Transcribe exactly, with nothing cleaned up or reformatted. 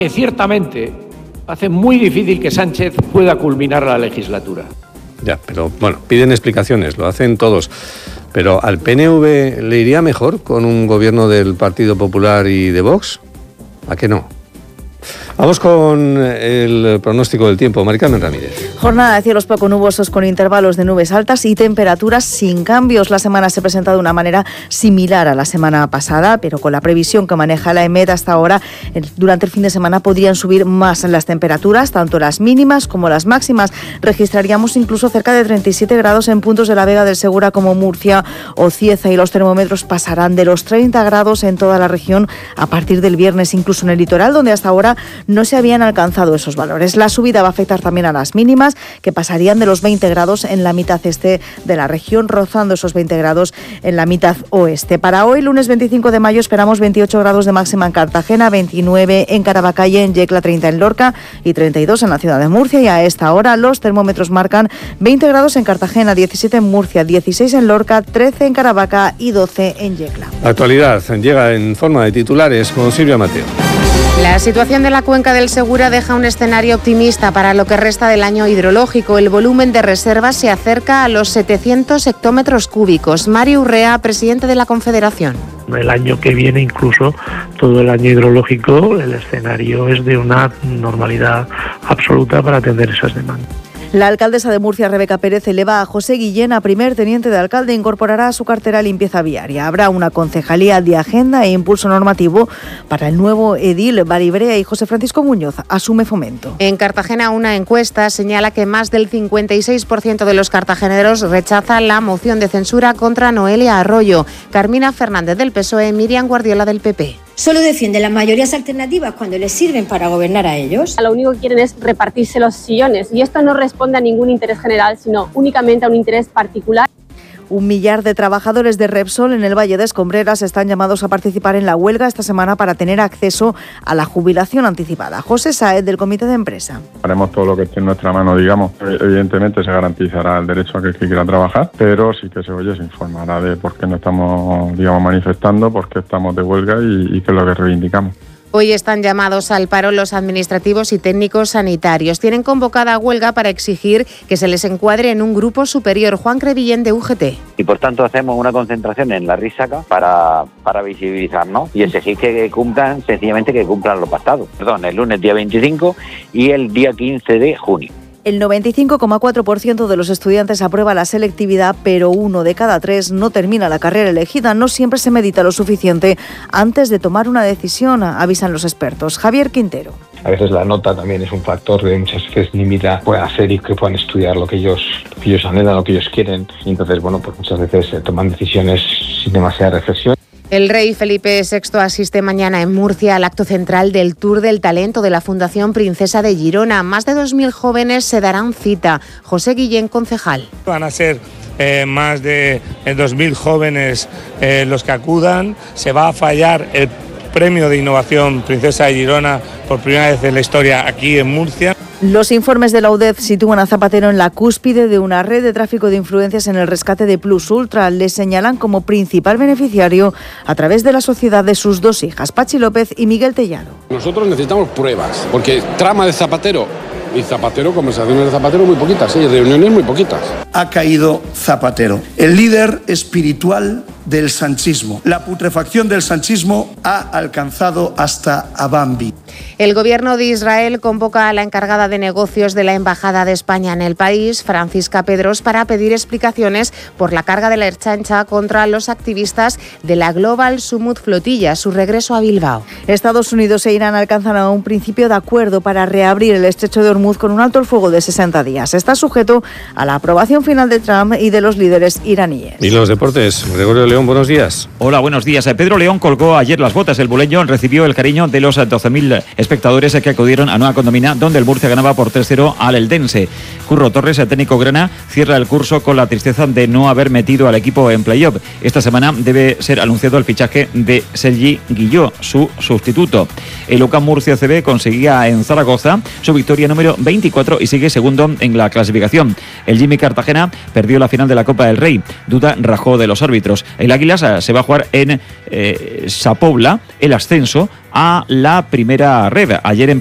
Ciertamente, hace muy difícil que Sánchez pueda culminar la legislatura. Ya, pero bueno, piden explicaciones, lo hacen todos. Pero ¿al P N V le iría mejor con un gobierno del Partido Popular y de Vox? ¿A qué no? Vamos con el pronóstico del tiempo. Mari Carmen Ramírez. Jornada de cielos poco nubosos con intervalos de nubes altas y temperaturas sin cambios. La semana se presenta de una manera similar a la semana pasada, pero con la previsión que maneja la EMET hasta ahora, durante el fin de semana podrían subir más las temperaturas, tanto las mínimas como las máximas. Registraríamos incluso cerca de treinta y siete grados en puntos de la Vega del Segura como Murcia o Cieza, y los termómetros pasarán de los treinta grados en toda la región a partir del viernes, incluso en el litoral, donde hasta ahora no se habían alcanzado esos valores. La subida va a afectar también a las mínimas, que pasarían de los veinte grados en la mitad este de la región, rozando esos veinte grados en la mitad oeste. Para hoy, lunes veinticinco de mayo, esperamos veintiocho grados de máxima en Cartagena, veintinueve en Caravacalle, en Yecla, treinta en Lorca y treinta y dos en la ciudad de Murcia. Y a esta hora los termómetros marcan veinte grados en Cartagena, diecisiete en Murcia, dieciséis en Lorca, trece en Caravaca y doce en Yecla. La actualidad llega en forma de titulares con Silvia Mateo. La situación de la cuenca del Segura deja un escenario optimista para lo que resta del año hidrológico. El volumen de reservas se acerca a los setecientos hectómetros cúbicos. Mario Urrea, presidente de la Confederación. El año que viene, incluso todo el año hidrológico, el escenario es de una normalidad absoluta para atender esas demandas. La alcaldesa de Murcia, Rebeca Pérez, eleva a José Guillén a primer teniente de alcalde e incorporará a su cartera limpieza viaria. Habrá una concejalía de agenda e impulso normativo para el nuevo edil Baribrea, y José Francisco Muñoz asume Fomento. En Cartagena, una encuesta señala que más del cincuenta y seis por ciento de los cartageneros rechaza la moción de censura contra Noelia Arroyo. Carmina Fernández del P S O E, Miriam Guardiola del P P. Solo defienden las mayorías alternativas cuando les sirven para gobernar a ellos. Lo único que quieren es repartirse los sillones, y esto no responde a ningún interés general, sino únicamente a un interés particular. Un millar de trabajadores de Repsol en el Valle de Escombreras están llamados a participar en la huelga esta semana para tener acceso a la jubilación anticipada. José Sáez, del Comité de Empresa. Haremos todo lo que esté en nuestra mano, digamos. Evidentemente se garantizará el derecho a que el que quiera trabajar, pero sí que se oye, se informará de por qué no estamos, digamos, manifestando, por qué estamos de huelga y, y qué es lo que reivindicamos. Hoy están llamados al paro los administrativos y técnicos sanitarios. Tienen convocada huelga para exigir que se les encuadre en un grupo superior. Juan Crevillén, de U G T. Y por tanto hacemos una concentración en la Rísaca para, para visibilizarnos y exigir que cumplan, sencillamente que cumplan lo pactado. Perdón, el lunes día veinticinco y el día quince de junio. El noventa y cinco coma cuatro por ciento de los estudiantes aprueba la selectividad, pero uno de cada tres no termina la carrera elegida. No siempre se medita lo suficiente antes de tomar una decisión, avisan los expertos. Javier Quintero. A veces la nota también es un factor que muchas veces limita puedan hacer y que puedan estudiar lo que ellos, lo que ellos anhelan, lo que ellos quieren. Y entonces, bueno, pues muchas veces se toman decisiones sin demasiada reflexión. El rey Felipe sexto asiste mañana en Murcia al acto central del Tour del Talento de la Fundación Princesa de Girona. Más de dos mil jóvenes se darán cita. José Guillén, concejal. Van a ser eh, más de eh, dos mil jóvenes eh, los que acudan. Se va a fallar el premio de innovación Princesa de Girona por primera vez en la historia aquí en Murcia. Los informes de la U D E F sitúan a Zapatero en la cúspide de una red de tráfico de influencias en el rescate de Plus Ultra. Le señalan como principal beneficiario a través de la sociedad de sus dos hijas, Pachi López y Miguel Tellado. Nosotros necesitamos pruebas, porque trama de Zapatero y Zapatero, conversaciones de Zapatero muy poquitas, ¿eh? Reuniones muy poquitas. Ha caído Zapatero, el líder espiritual del sanchismo. La putrefacción del sanchismo ha alcanzado hasta a Bambi. El gobierno de Israel convoca a la encargada de negocios de la Embajada de España en el país, Francisca Pedros, para pedir explicaciones por la carga de la Ertzaintza contra los activistas de la Global Summit Flotilla, su regreso a Bilbao. Estados Unidos e Irán alcanzan a un principio de acuerdo para reabrir el estrecho de Hormuz con un alto el fuego de sesenta días. Está sujeto a la aprobación final de Trump y de los líderes iraníes. Y los deportes, Gregorio León, buenos días. Hola, buenos días. Pedro León colgó ayer las botas. El buleño recibió el cariño de los doce mil espectadores que acudieron a Nueva Condomina, donde el Murcia ganaba por tres cero al Eldense. Curro Torres, el técnico grana, cierra el curso con la tristeza de no haber metido al equipo en playoff. Esta semana debe ser anunciado el fichaje de Sergi Guilló, su sustituto. El U C A M Murcia C B conseguía en Zaragoza su victoria número veinticuatro y sigue segundo en la clasificación. El Jimmy Cartagena perdió la final de la Copa del Rey. Duda rajó de los árbitros. El Águilas se va a jugar en eh, Sa Pobla el ascenso a la primera red. Ayer